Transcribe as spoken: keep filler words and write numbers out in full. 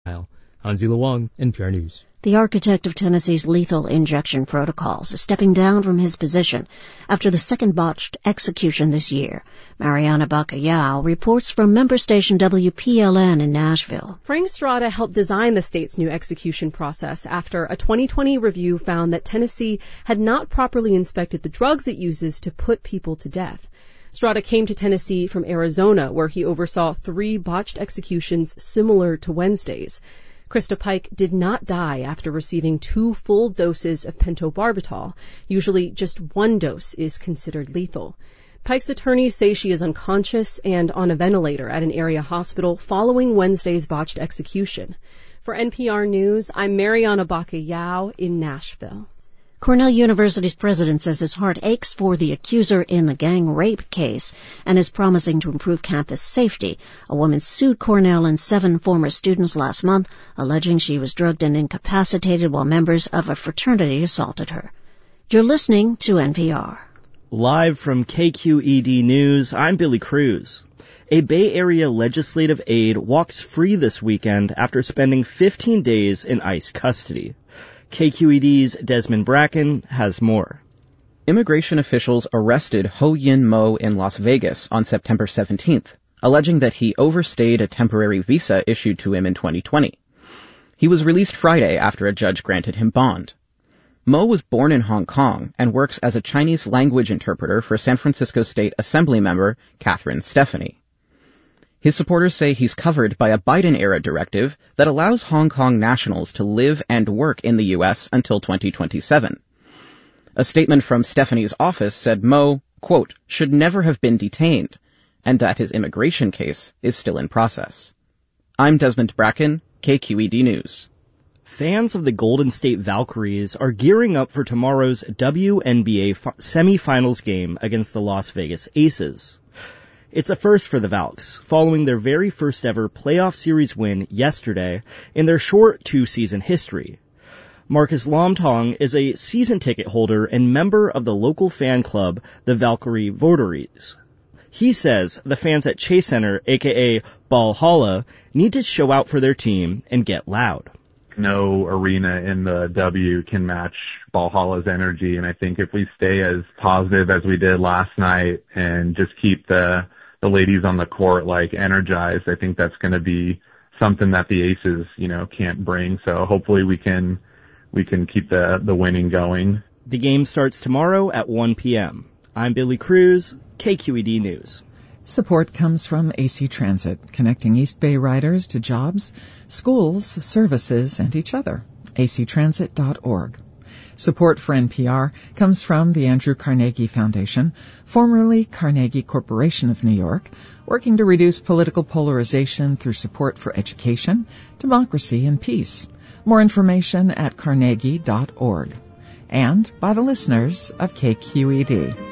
Hansi Wang, N P R News. The architect of Tennessee's lethal injection protocols is stepping down from his position after the second botched execution this year. Mariana Bacallao reports from member station W P L N in Nashville. Frank Strada helped design the state's new execution process after a twenty twenty review found that Tennessee had not properly inspected the drugs it uses to put people to death. Strada came to Tennessee from Arizona, where he oversaw three botched executions similar to Wednesday's. Krista Pike did not die after receiving two full doses of pentobarbital. Usually just one dose is considered lethal. Pike's attorneys say she is unconscious and on a ventilator at an area hospital following Wednesday's botched execution. For N P R News, I'm Mariana Bacallao in Nashville. Cornell University's president says his heart aches for the accuser in the gang rape case and is promising to improve campus safety. A woman sued Cornell and seven former students last month, alleging she was drugged and incapacitated while members of a fraternity assaulted her. You're listening to N P R. Live from K Q E D News, I'm Billy Cruz. A Bay Area legislative aide walks free this weekend after spending fifteen days in ICE custody. K Q E D's Desmond Bracken has more. Immigration officials arrested Ho Yin Mo in Las Vegas on September seventeenth, alleging that he overstayed a temporary visa issued to him in twenty twenty. He was released Friday after a judge granted him bond. Mo was born in Hong Kong and works as a Chinese language interpreter for San Francisco State Assembly member Catherine Stephanie. His supporters say he's covered by a Biden-era directive that allows Hong Kong nationals to live and work in the U S until twenty twenty-seven. A statement from Stephanie's office said Mo, quote, should never have been detained, and that his immigration case is still in process. I'm Desmond Bracken, K Q E D News. Fans of the Golden State Valkyries are gearing up for tomorrow's W N B A fi- semifinals game against the Las Vegas Aces. It's a first for the Valks, following their very first ever playoff series win yesterday in their short two-season history. Marcus Lomtong is a season ticket holder and member of the local fan club, the Valkyrie Votaries. He says the fans at Chase Center, aka Valhalla, need to show out for their team and get loud. No arena in the W can match Valhalla's energy, and I think if we stay as positive as we did last night and just keep the the ladies on the court like energized, I think that's going to be something that the Aces, you know, can't bring. So hopefully we can we can keep the the winning going. The game starts tomorrow at one p.m. I'm Billy Cruz, K Q E D News. Support comes from A C Transit, connecting East Bay riders to jobs, schools, services, and each other. A C transit dot org. Support for N P R comes from the Andrew Carnegie Foundation, formerly Carnegie Corporation of New York, working to reduce political polarization through support for education, democracy, and peace. More information at carnegie dot org. And by the listeners of K Q E D.